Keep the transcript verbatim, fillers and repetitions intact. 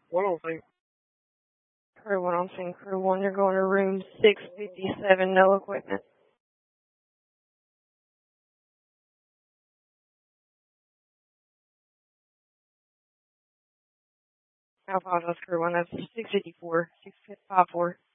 One on scene. Crew one on scene. Crew one, you're going to room six fifty-seven, no equipment. I apologize, crew one. That's six fifty-four, six fifty-four.